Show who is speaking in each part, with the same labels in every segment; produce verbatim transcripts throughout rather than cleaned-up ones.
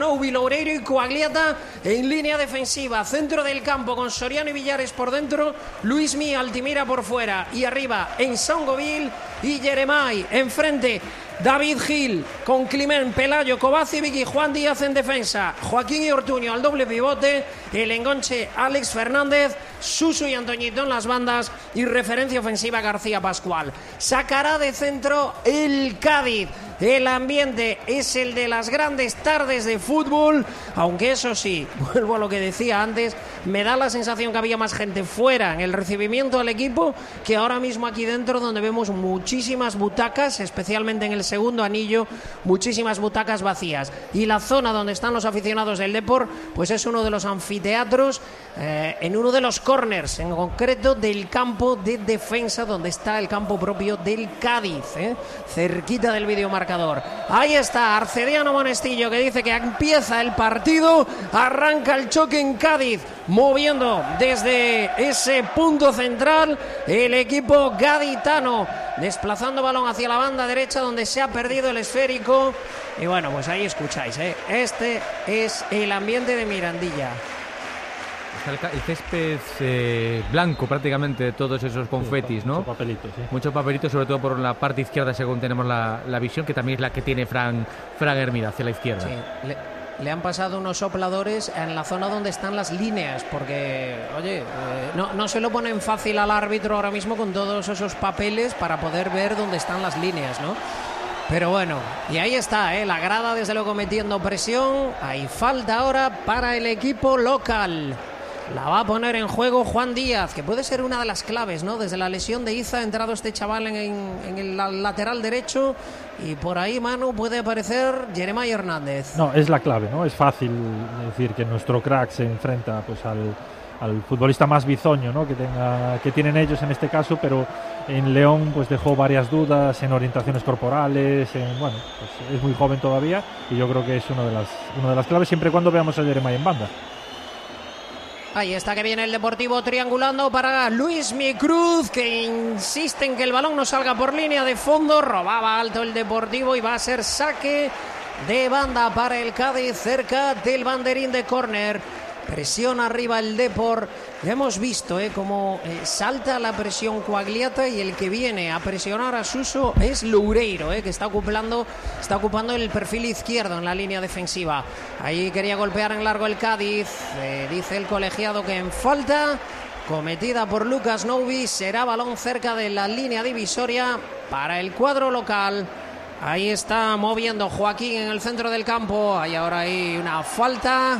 Speaker 1: Noubi, Loureiro y Coagliata en línea defensiva, centro del campo con Soriano y Villares por dentro, Luismi, Altimira por fuera y arriba en Songoville y Jeremai enfrente. David Gil con Climent, Pelayo, Kovacevic y Juan Díaz en defensa. Joaquín y Ortuño al doble pivote. El enganche Alex Fernández, Suso y Antoñito en las bandas y referencia ofensiva García Pascual. Sacará de centro el Cádiz. El ambiente es el de las grandes tardes de fútbol, aunque eso sí, vuelvo a lo que decía antes, me da la sensación que había más gente fuera en el recibimiento al equipo que ahora mismo aquí dentro, donde vemos muchísimas butacas, especialmente en el segundo anillo, muchísimas butacas vacías. Y la zona donde están los aficionados del Depor, pues es uno de los anfiteatros, eh, en uno de los corners, en concreto del campo de defensa, donde está el campo propio del Cádiz, eh, cerquita del videomarcador. Ahí está Arcediano Monestillo, que dice que empieza el partido, arranca el choque en Cádiz, moviendo desde ese punto central el equipo gaditano, desplazando balón hacia la banda derecha donde se ha perdido el esférico. Y bueno, pues ahí escucháis, ¿eh? Este es el ambiente de Mirandilla.
Speaker 2: El césped eh, blanco prácticamente de todos esos confetis, ¿no?
Speaker 3: Muchos papelitos, sí.
Speaker 2: Muchos papelitos, sobre todo por la parte izquierda, según tenemos la, la visión, que también es la que tiene Fran, Fran Hermida, hacia la izquierda.
Speaker 1: Sí, le, le han pasado unos sopladores en la zona donde están las líneas, porque, oye, eh, no, no se lo ponen fácil al árbitro ahora mismo con todos esos papeles para poder ver dónde están las líneas, ¿no? Pero bueno, y ahí está, ¿eh? La grada desde luego metiendo presión. Hay falta ahora para el equipo local. La va a poner en juego Juan Díaz, que puede ser una de las claves, ¿no? Desde la lesión de Iza ha entrado este chaval en, en el lateral derecho y por ahí, Manu, puede aparecer Jeremai Hernández.
Speaker 3: No, es la clave, ¿no? Es fácil decir que nuestro crack se enfrenta pues al, al futbolista más bizoño, ¿no? que, tenga, que tienen ellos en este caso, pero en León pues dejó varias dudas en orientaciones corporales, en, bueno, pues es muy joven todavía y yo creo que es una de las, una de las claves siempre y cuando veamos a Jeremai en banda.
Speaker 1: Ahí está que viene el Deportivo triangulando para Luismi Cruz, que insiste en que el balón no salga por línea de fondo. Robaba alto el Deportivo y va a ser saque de banda para el Cádiz cerca del banderín de córner. Presión arriba el Depor. Ya hemos visto eh, cómo eh, salta la presión Coagliata y el que viene a presionar a Suso es Loureiro, eh, que está ocupando, está ocupando el perfil izquierdo en la línea defensiva. Ahí quería golpear en largo el Cádiz. Eh, dice el colegiado que en falta cometida por Lucas Noubi será balón cerca de la línea divisoria para el cuadro local. Ahí está moviendo Joaquín en el centro del campo. Hay ahora ahí una falta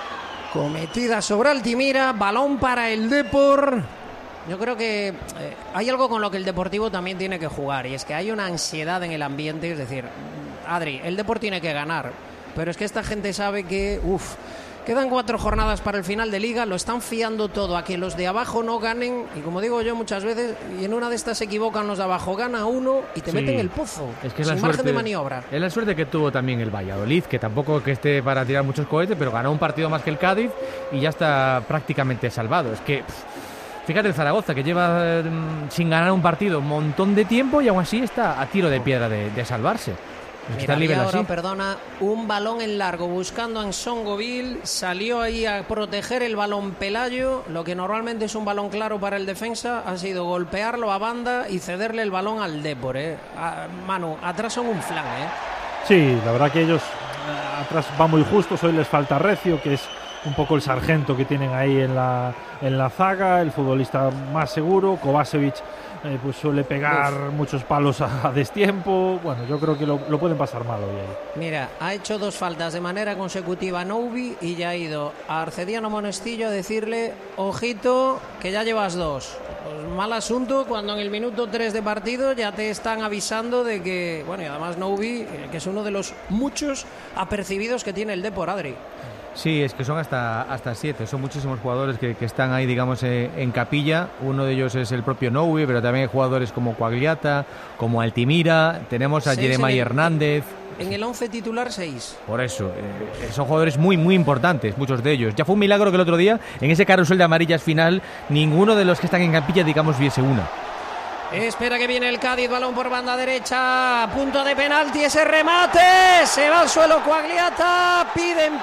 Speaker 1: cometida sobre Altimira, balón para el Depor. Yo creo que eh, hay algo con lo que el Deportivo también tiene que jugar, y es que hay una ansiedad en el ambiente. Es decir, Adri, el Depor tiene que ganar, pero es que esta gente sabe que uff, quedan cuatro jornadas para el final de Liga, lo están fiando todo a que los de abajo no ganen, y como digo yo muchas veces, y en una de estas se equivocan los de abajo, gana uno y te sí. meten el pozo,
Speaker 2: es que es
Speaker 1: sin
Speaker 2: la
Speaker 1: margen
Speaker 2: suerte,
Speaker 1: de maniobra.
Speaker 2: Es la suerte que tuvo también el Valladolid, que tampoco que esté para tirar muchos cohetes, pero ganó un partido más que el Cádiz y ya está prácticamente salvado. Es que, pff, fíjate el Zaragoza, que lleva eh, sin ganar un partido un montón de tiempo y aún así está a tiro de piedra de, de salvarse.
Speaker 1: Mira, y ahora, perdona, un balón en largo buscando a Songoville, salió ahí a proteger el balón Pelayo. Lo que normalmente es un balón claro para el defensa ha sido golpearlo a banda y cederle el balón al Depor, ¿eh? A, Manu, atrás son un flan, ¿eh?
Speaker 3: Sí, la verdad que ellos eh, atrás van muy justos. Hoy les falta Recio, que es un poco el sargento que tienen ahí en la, en la zaga, el futbolista más seguro. Kovacevic Eh, pues suele pegar Uf. muchos palos a, a destiempo. Bueno, yo creo que lo, lo pueden pasar mal hoy ahí.
Speaker 1: Mira, ha hecho dos faltas de manera consecutiva a Noubi y ya ha ido a Arcediano Monestillo a decirle, ojito, que ya llevas dos. Pues mal asunto cuando en el minuto tres de partido ya te están avisando de que, bueno, y además Noubi, eh, que es uno de los muchos apercibidos que tiene el Depor, Adri.
Speaker 2: Sí, es que son hasta hasta siete, son muchísimos jugadores que, que están ahí, digamos, eh, en capilla. Uno de ellos es el propio Noubi, pero también hay jugadores como Coagliata, como Altimira, tenemos a Jeremai Hernández.
Speaker 1: En el once titular, seis.
Speaker 2: Por eso, eh, son jugadores muy, muy importantes, muchos de ellos. Ya fue un milagro que el otro día, en ese carrusel de amarillas final, ninguno de los que están en capilla, digamos, viese una.
Speaker 1: Espera que viene el Cádiz, balón por banda derecha, punto de penalti, ese remate, se va al suelo Quagliata, piden